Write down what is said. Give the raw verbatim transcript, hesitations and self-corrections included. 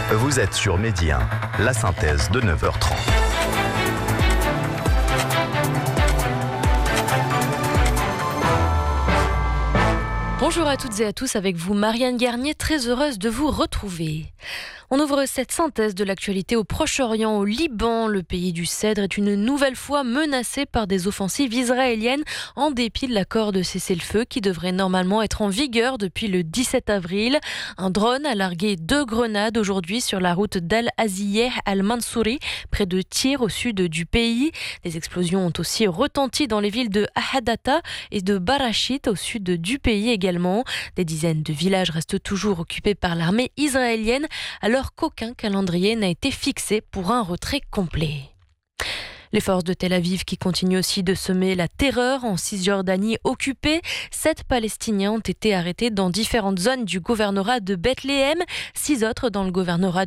Vous êtes sur Midi un, la synthèse de neuf heures trente. Bonjour à toutes et à tous, avec vous Marianne Garnier, très heureuse de vous retrouver. On ouvre cette synthèse de l'actualité au Proche-Orient, au Liban. Le pays du Cèdre est une nouvelle fois menacé par des offensives israéliennes en dépit de l'accord de cessez-le-feu qui devrait normalement être en vigueur depuis le dix-sept avril. Un drone a largué deux grenades aujourd'hui sur la route d'Al-Aziyeh al-Mansouri, près de Tyr au sud du pays. Des explosions ont aussi retenti dans les villes de Ahadata et de Barachit au sud du pays également. Des dizaines de villages restent toujours occupés par l'armée israélienne alors qu'aucun calendrier n'a été fixé pour un retrait complet. Les forces de Tel Aviv qui continuent aussi de semer la terreur en Cisjordanie occupée. Sept Palestiniens ont été arrêtés dans différentes zones du gouvernorat de Bethléem, six autres dans le gouvernorat